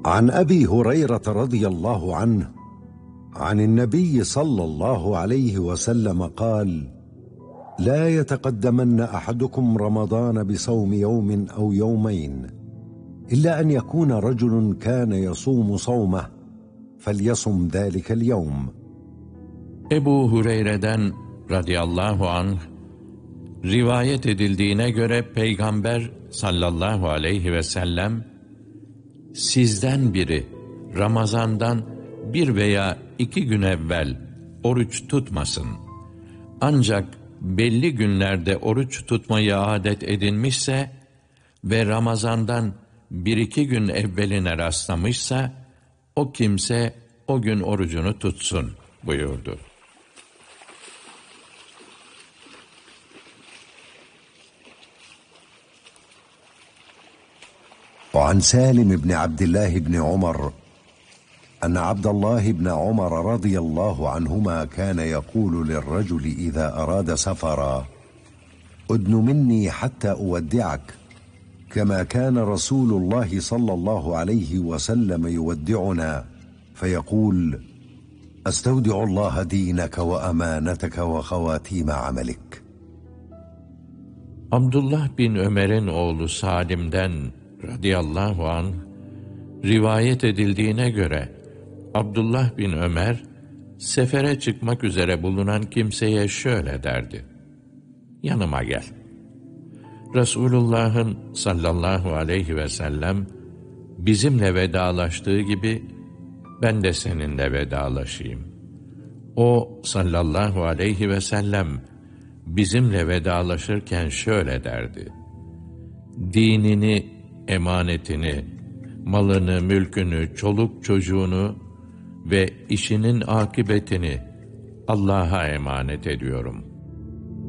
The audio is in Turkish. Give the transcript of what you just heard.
عن أبي هريرة رضي الله عنه عن النبي صلى الله عليه وسلم قال: لا يتقدمن أحدكم رمضان بصوم يوم أو يومين، إلا أن يكون رجل كان يصوم صومه فليصم ذلك اليوم. Ebu Hureyre'den radıyallahu anh rivayet edildiğine göre Peygamber sallallahu aleyhi ve sellem, sizden biri Ramazan'dan 1 veya 2 gün evvel oruç tutmasın. Ancak belli günlerde oruç tutmayı adet edinmişse ve Ramazan'dan 1-2 gün evveline rastlamışsa, o kimse o gün orucunu tutsun buyurdu. وعن سالم بن عبد الله بن عمر أن عبد الله بن عمر رضي الله عنهما كان يقول للرجل إذا أراد سفرا: أدن مني حتى أودعك، كما كان رسول الله صلى الله عليه وسلم يودعنا فيقول: أستودع الله دينك وأمانتك وخواتيم عملك. Abdullah bin Ömer'in oğlu Salim'den radıyallahu anh rivayet edildiğine göre Abdullah bin Ömer sefere çıkmak üzere bulunan kimseye şöyle derdi: yanıma gel. Resulullah'ın sallallahu aleyhi ve sellem bizimle vedalaştığı gibi ben de seninle vedalaşayım. O sallallahu aleyhi ve sellem bizimle vedalaşırken şöyle derdi: dinini, emanetini, malını, mülkünü, çoluk çocuğunu ve işinin akıbetini Allah'a emanet ediyorum.